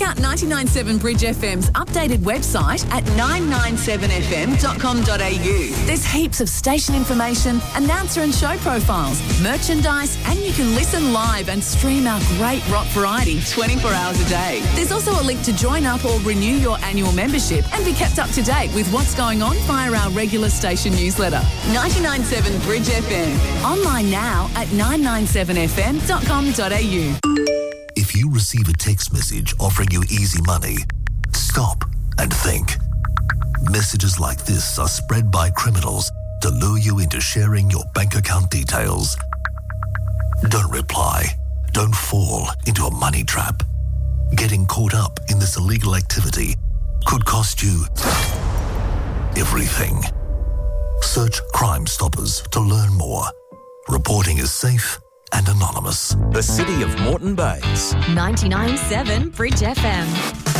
out 997 Bridge FM's updated website at 997fm.com.au. There's heaps of station information, announcer and show profiles, merchandise, and you can listen live and stream our great rock variety 24 hours a day. There's also a link to join up or renew your annual membership and be kept up to date with what's going on via our regular station newsletter. 997 Bridge FM. Online now at 997fm.com.au. If you receive a text message offering you easy money, stop and think. Messages like this are spread by criminals to lure you into sharing your bank account details. Don't reply. Don't fall into a money trap. Getting caught up in this illegal activity could cost you everything. Search Crime Stoppers to learn more. Reporting is safe and anonymous. The City of Moreton Bays. 99.7 Bridge FM.